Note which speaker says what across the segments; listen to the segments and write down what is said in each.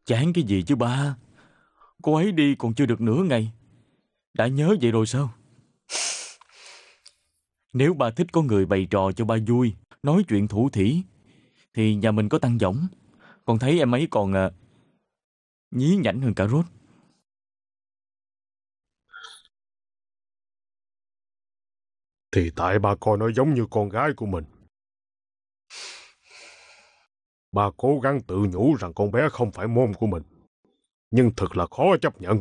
Speaker 1: Chán cái gì chứ ba? Cô ấy đi còn chưa được nửa ngày đã nhớ vậy rồi sao? Nếu ba thích có người bày trò cho ba vui, nói chuyện thủ thỉ, thì nhà mình có Tăng Võng. Con thấy em ấy còn nhí nhảnh hơn cả Rốt.
Speaker 2: Thì tại ba coi nó giống như con gái của mình. Ba cố gắng tự nhủ rằng con bé không phải môn của mình, nhưng thật là khó chấp nhận.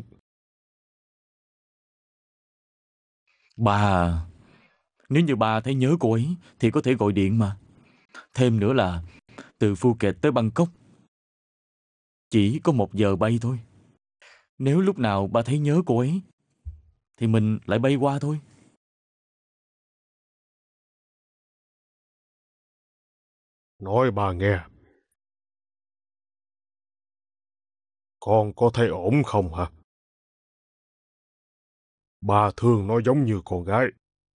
Speaker 1: Ba, nếu như ba thấy nhớ cô ấy thì có thể gọi điện mà. Thêm nữa là từ Phuket tới Bangkok chỉ có 1 giờ bay thôi. Nếu lúc nào ba thấy nhớ cô ấy thì mình lại bay qua thôi.
Speaker 2: Nói ba nghe, con có thấy ổn không hả? Ba thương nó giống như con gái.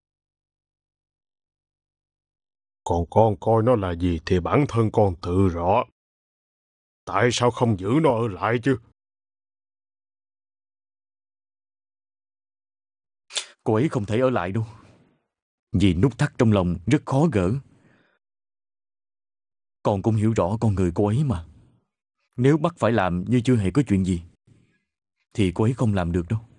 Speaker 2: Còn con coi nó là gì thì bản thân con tự rõ. Tại sao không giữ nó ở lại chứ?
Speaker 1: Cô ấy không thể ở lại đâu, vì nút thắt trong lòng rất khó gỡ. Con cũng hiểu rõ con người cô ấy mà. Nếu bắt phải làm như chưa hề có chuyện gì thì cô ấy không làm được đâu.